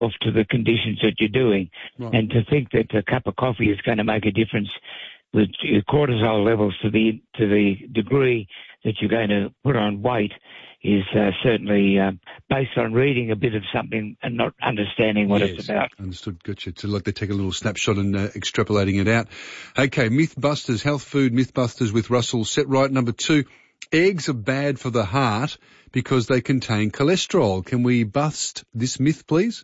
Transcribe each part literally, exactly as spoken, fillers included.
off to the conditions that you're doing. Right. And to think that a cup of coffee is going to make a difference with cortisol levels to the to the degree that you're going to put on weight is uh, certainly uh, based on reading a bit of something and not understanding what yes, it's about. Understood. Gotcha. So like they take a little snapshot and uh, extrapolating it out. Okay, Mythbusters, health food Mythbusters with Russell Setright. Number two, eggs are bad for the heart because they contain cholesterol. Can we bust this myth, please?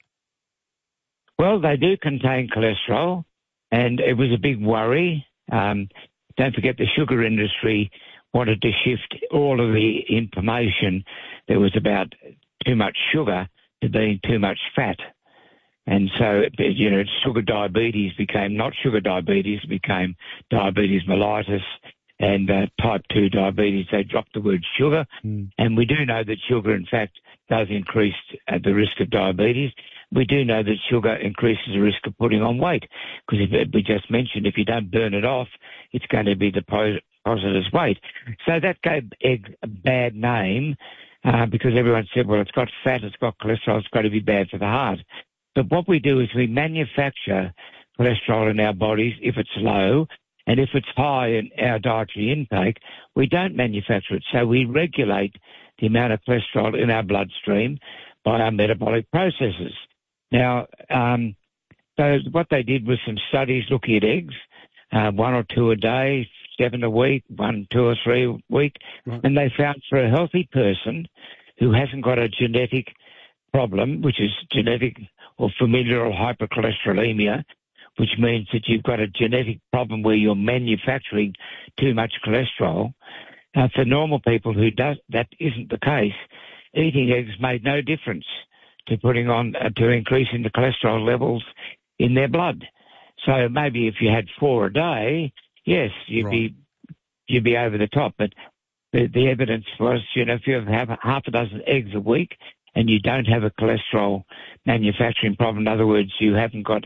Well, they do contain cholesterol, and it was a big worry. Um, don't forget the sugar industry wanted to shift all of the information that was about too much sugar to being too much fat. And so, you know, sugar diabetes became not sugar diabetes, became diabetes mellitus and uh, type two diabetes. They dropped the word sugar. Mm. And we do know that sugar, in fact, does increase uh, the risk of diabetes. We do know that sugar increases the risk of putting on weight because we just mentioned if you don't burn it off, it's going to be deposited as weight. So that gave egg a bad name uh, because everyone said, well, it's got fat, it's got cholesterol, it's got to be bad for the heart. But what we do is we manufacture cholesterol in our bodies if it's low, and if it's high in our dietary intake, we don't manufacture it. So we regulate the amount of cholesterol in our bloodstream by our metabolic processes. Now, um, so what they did was some studies looking at eggs, uh, one or two a day, seven a week, one, two or three a week, right. And they found for a healthy person who hasn't got a genetic problem, which is genetic or familial hypercholesterolemia, which means that you've got a genetic problem where you're manufacturing too much cholesterol. Uh, for normal people who does, that isn't the case, eating eggs made no difference to putting on, uh, to increasing the cholesterol levels in their blood. So maybe if you had four a day, yes, you'd right. be you'd be over the top. But the, the evidence was, you know, if you have half a dozen eggs a week and you don't have a cholesterol manufacturing problem, in other words, you haven't got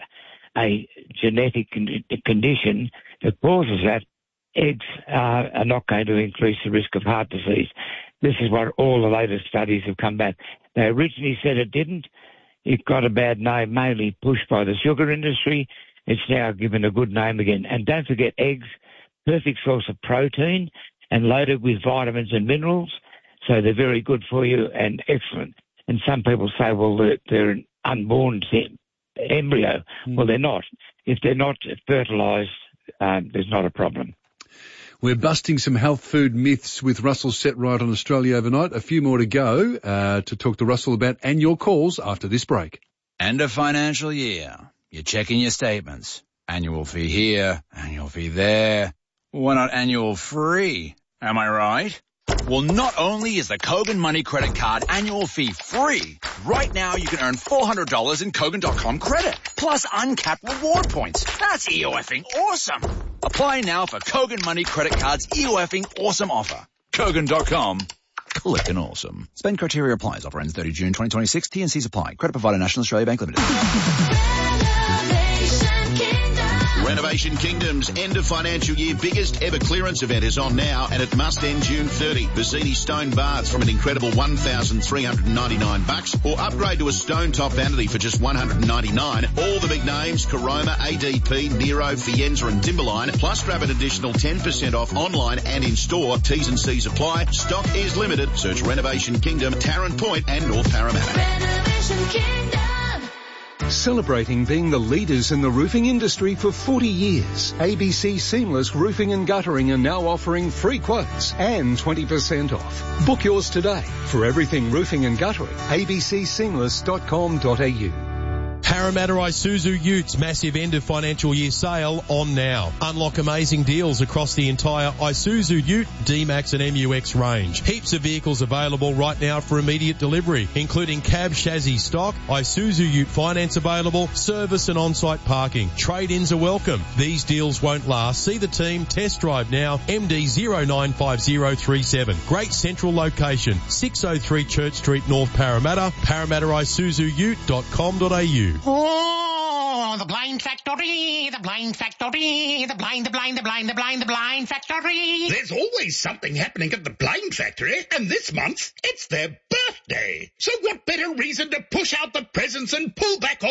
a genetic con- condition that causes that, eggs uh, are not going to increase the risk of heart disease. This is what all the latest studies have come back. They originally said it didn't. It got a bad name, mainly pushed by the sugar industry. It's now given a good name again. And don't forget eggs, perfect source of protein and loaded with vitamins and minerals. So they're very good for you and excellent. And some people say, well, they're, they're an unborn embryo. Mm. Well, they're not. If they're not fertilised, um, there's not a problem. We're busting some health food myths with Russell Setright on Australia Overnight. A few more to go uh, to talk to Russell about and your calls after this break. End of financial year. You're checking your statements. Annual fee here, annual fee there. Why not annual free? Am I right? Well, not only is the Kogan Money Credit Card annual fee free, right now you can earn four hundred dollars in Kogan dot com credit, plus uncapped reward points. That's E-O-F-ing awesome. Apply now for Kogan Money Credit Card's E-O-F-ing awesome offer. Kogan dot com. Clickin' awesome. Spend criteria applies. Offer ends thirtieth of June twenty twenty-six. T and C's apply. Credit provider National Australia Bank Limited. Renovation Kingdom's end of financial year biggest ever clearance event is on now, and it must end June thirtieth. Visiti stone baths from an incredible one thousand three hundred ninety-nine bucks, or upgrade to a stone top vanity for just one hundred ninety-nine. All the big names, Caroma, A D P, Nero, Fienza and Timberline, plus grab an additional ten percent off online and in store. T's and C's apply. Stock is limited. Search Renovation Kingdom, Tarrant Point and North Parramatta. Renovation Kingdom. Celebrating being the leaders in the roofing industry for forty years, A B C Seamless Roofing and Guttering are now offering free quotes and twenty percent off. Book yours today. For everything roofing and guttering, a b c seamless dot com dot a u. Parramatta Isuzu Utes massive end of financial year sale on now. Unlock amazing deals across the entire Isuzu Ute, D-Max and M U X range. Heaps of vehicles available right now for immediate delivery, including cab chassis stock, Isuzu Ute finance available, service and on-site parking. Trade-ins are welcome. These deals won't last. See the team, test drive now, M D zero nine five zero three seven. Great central location, six oh three Church Street, North Parramatta, parramatta isuzu ute dot com dot a u. Oh, the Blind Factory, the Blind Factory, the blind, the blind, the blind, the blind, the Blind Factory. There's always something happening at the Blind Factory, and this month, it's their birthday. So what better reason to push out the presents and pull back on